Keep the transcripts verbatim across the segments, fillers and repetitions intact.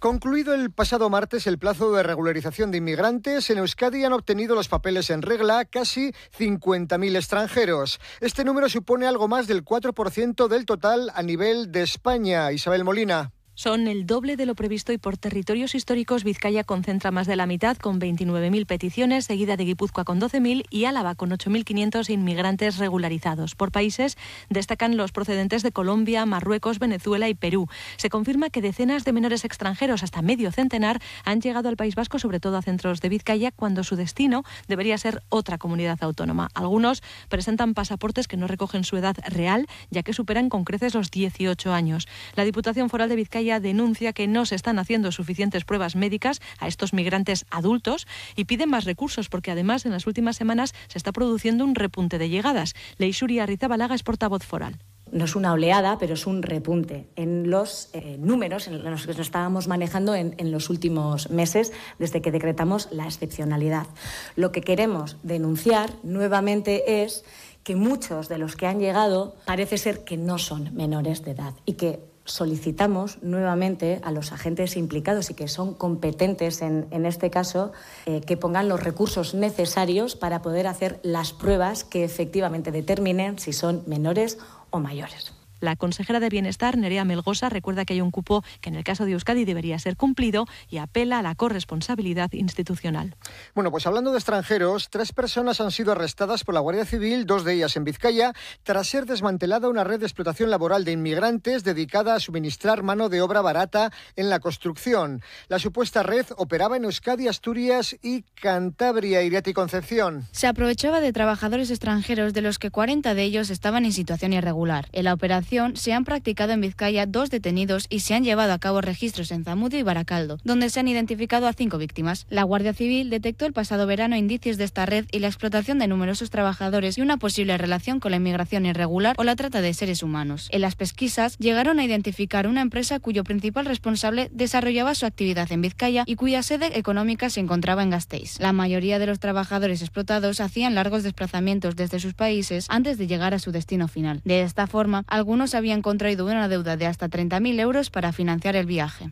Concluido el pasado martes el plazo de regularización de inmigrantes, en Euskadi han obtenido los papeles en regla casi cincuenta mil extranjeros. Este número supone algo más del cuatro por ciento del total a nivel de España. Isabel Molina. Son el doble de lo previsto y por territorios históricos Vizcaya concentra más de la mitad con veintinueve mil peticiones, seguida de Guipúzcoa con doce mil y Álava con ocho mil quinientos inmigrantes regularizados. Por países destacan los procedentes de Colombia, Marruecos, Venezuela y Perú. Se confirma que decenas de menores extranjeros, hasta medio centenar, han llegado al País Vasco, sobre todo a centros de Vizcaya, cuando su destino debería ser otra comunidad autónoma. Algunos presentan pasaportes que no recogen su edad real, ya que superan con creces los dieciocho años. La Diputación Foral de Vizcaya denuncia que no se están haciendo suficientes pruebas médicas a estos migrantes adultos y piden más recursos porque además en las últimas semanas se está produciendo un repunte de llegadas. Leixuri Arrizabalaga es portavoz foral. No es una oleada, pero es un repunte en los eh, números en los que nos estábamos manejando en, en los últimos meses desde que decretamos la excepcionalidad. Lo que queremos denunciar nuevamente es que muchos de los que han llegado parece ser que no son menores de edad y que solicitamos nuevamente a los agentes implicados y que son competentes en, en este caso eh, que pongan los recursos necesarios para poder hacer las pruebas que efectivamente determinen si son menores o mayores. La consejera de Bienestar, Nerea Melgosa, recuerda que hay un cupo que en el caso de Euskadi debería ser cumplido y apela a la corresponsabilidad institucional. Bueno, pues hablando de extranjeros, tres personas han sido arrestadas por la Guardia Civil, dos de ellas en Vizcaya, tras ser desmantelada una red de explotación laboral de inmigrantes dedicada a suministrar mano de obra barata en la construcción. La supuesta red operaba en Euskadi, Asturias y Cantabria. Iriarte Concepción. Se aprovechaba de trabajadores extranjeros, de los que cuarenta de ellos estaban en situación irregular. En la operación se han practicado en Vizcaya dos detenidos y se han llevado a cabo registros en Zamudio y Baracaldo, donde se han identificado a cinco víctimas. La Guardia Civil detectó el pasado verano indicios de esta red y la explotación de numerosos trabajadores y una posible relación con la inmigración irregular o la trata de seres humanos. En las pesquisas llegaron a identificar una empresa cuyo principal responsable desarrollaba su actividad en Vizcaya y cuya sede económica se encontraba en Gasteiz. La mayoría de los trabajadores explotados hacían largos desplazamientos desde sus países antes de llegar a su destino final. De esta forma, algunos habían contraído una deuda de hasta treinta mil euros para financiar el viaje.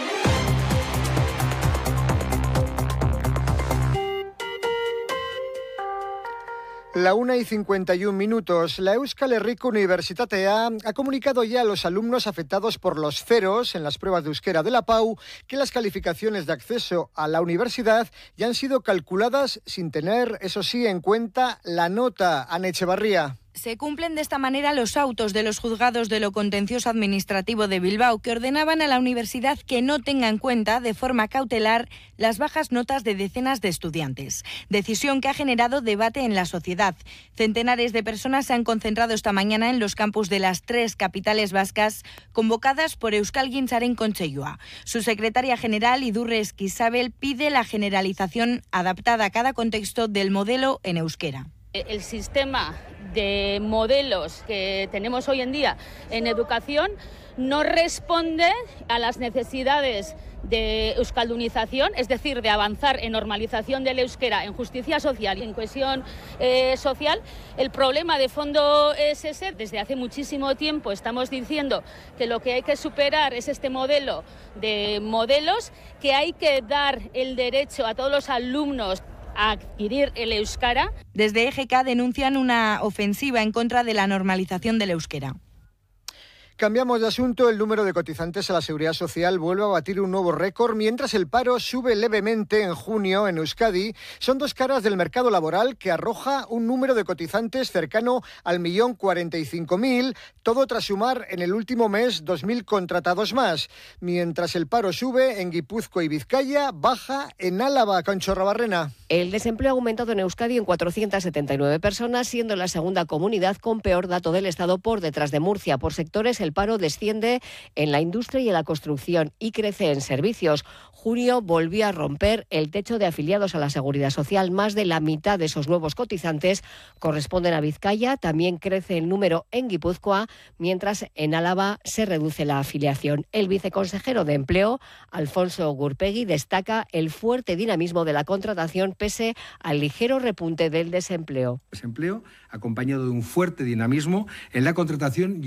La una y cincuenta y un minutos. La Euskal Herriko Unibertsitatea ha comunicado ya a los alumnos afectados por los ceros en las pruebas de euskera de la P A U que las calificaciones de acceso a la universidad ya han sido calculadas sin tener, eso sí, en cuenta la nota. Ana Echevarría. Se cumplen de esta manera los autos de los juzgados de lo contencioso administrativo de Bilbao, que ordenaban a la universidad que no tenga en cuenta de forma cautelar las bajas notas de decenas de estudiantes. Decisión que ha generado debate en la sociedad. Centenares de personas se han concentrado esta mañana en los campus de las tres capitales vascas, convocadas por Euskalgintzaren Kontseilua. Su secretaria general, Idurre Esquisabel, pide la generalización adaptada a cada contexto del modelo en euskera. El sistema de modelos que tenemos hoy en día en educación no responde a las necesidades de euskaldunización, es decir, de avanzar en normalización del euskera, en justicia social y en cohesión eh, social. El problema de fondo es ese. Desde hace muchísimo tiempo estamos diciendo que lo que hay que superar es este modelo de modelos, que hay que dar el derecho a todos los alumnos a adquirir el euskara. Desde E G K denuncian una ofensiva en contra de la normalización del euskera. Cambiamos de asunto. El número de cotizantes a la Seguridad Social vuelve a batir un nuevo récord, mientras el paro sube levemente en junio en Euskadi. Son dos caras del mercado laboral que arroja un número de cotizantes cercano al millón cuarenta y cinco mil, todo tras sumar en el último mes dos mil contratados más. Mientras el paro sube en Guipúzcoa y Vizcaya, baja en Álava. Concho Rabarrena. El desempleo ha aumentado en Euskadi en cuatrocientas setenta y nueve personas, siendo la segunda comunidad con peor dato del Estado por detrás de Murcia. Por sectores, el paro desciende en la industria y en la construcción y crece en servicios. Junio volvió a romper el techo de afiliados a la Seguridad Social. Más de la mitad de esos nuevos cotizantes corresponden a Vizcaya. También crece el número en Guipúzcoa, mientras en Álava se reduce la afiliación. El viceconsejero de Empleo, Alfonso Gurpegui, destaca el fuerte dinamismo de la contratación pese al ligero repunte del desempleo. Desempleo acompañado de un fuerte dinamismo en la contratación.